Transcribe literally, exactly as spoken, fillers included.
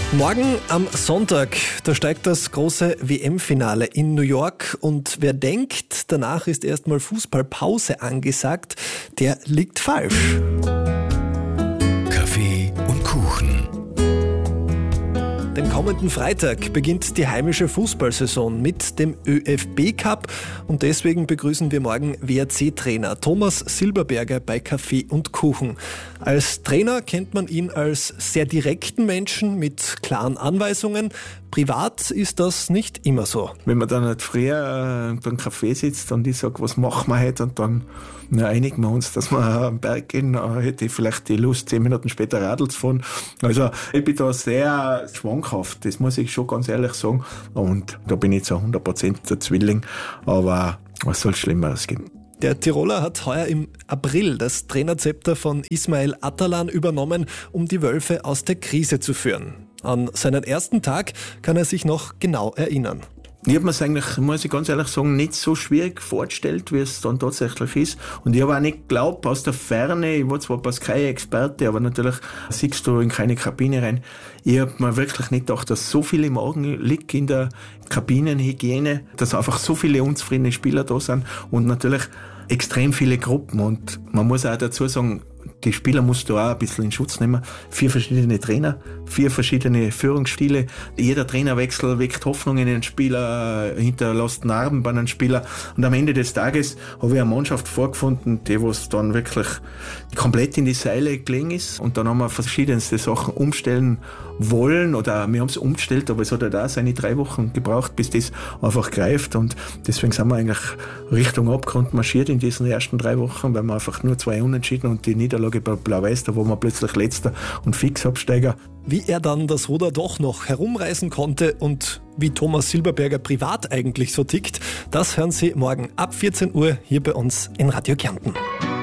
Morgen am Sonntag, da steigt das große W M-Finale in New York und wer denkt, danach ist erstmal Fußballpause angesagt, der liegt falsch. Kaffee und Kuchen. Den kommenden Freitag beginnt die heimische Fußballsaison mit dem ÖFB-Cup und deswegen begrüßen wir morgen W R C-Trainer Thomas Silberberger bei Kaffee und Kuchen. Als Trainer kennt man ihn als sehr direkten Menschen mit klaren Anweisungen. Privat ist das nicht immer so. Wenn man dann halt früher beim Kaffee sitzt und ich sage, was machen wir heute, und dann na, einigen wir uns, dass wir am Berg gehen, dann hätte ich vielleicht die Lust, zehn Minuten später Radl zu fahren. Also ich bin da sehr schwankhaft, das muss ich schon ganz ehrlich sagen. Und da bin ich zu hundert Prozent der Zwilling, aber was soll Schlimmeres geben? Der Tiroler hat heuer im April das Trainerzepter von Ismail Atalan übernommen, um die Wölfe aus der Krise zu führen. An seinen ersten Tag kann er sich noch genau erinnern. Ich habe mir es eigentlich, muss ich ganz ehrlich sagen, nicht so schwierig vorgestellt, wie es dann tatsächlich ist. Und ich habe auch nicht geglaubt, aus der Ferne, ich war zwar kein Experte, aber natürlich siehst du in keine Kabine rein. Ich habe mir wirklich nicht gedacht, dass so viel im Augen liegt in der Kabinenhygiene, dass einfach so viele unzufriedene Spieler da sind und natürlich extrem viele Gruppen. Und man muss auch dazu sagen, die Spieler musst du auch ein bisschen in Schutz nehmen. Vier verschiedene Trainer, vier verschiedene Führungsstile. Jeder Trainerwechsel weckt Hoffnung in den Spieler, hinterlässt Narben bei einem Spieler. Und am Ende des Tages habe ich eine Mannschaft vorgefunden, die was dann wirklich komplett in die Seile gelegen ist. Und dann haben wir verschiedenste Sachen umstellen wollen oder wir haben es umgestellt, aber es hat halt auch seine drei Wochen gebraucht, bis das einfach greift. Und deswegen sind wir eigentlich Richtung Abgrund marschiert in diesen ersten drei Wochen, weil wir einfach nur zwei Unentschieden und die Niederlage bei Blau-Weiß, da waren wir plötzlich Letzter und Fixabsteiger. Wie er dann das Ruder doch noch herumreißen konnte und wie Thomas Silberberger privat eigentlich so tickt, das hören Sie morgen ab vierzehn Uhr hier bei uns in Radio Kärnten.